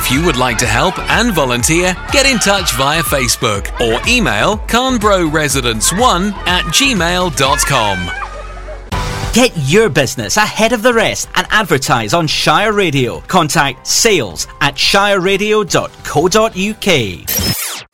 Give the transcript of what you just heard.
If you would like to help and volunteer, get in touch via Facebook or email carnbroresidence1@gmail.com. Get your business ahead of the rest and advertise on Shire Radio. Contact sales@shireradio.co.uk.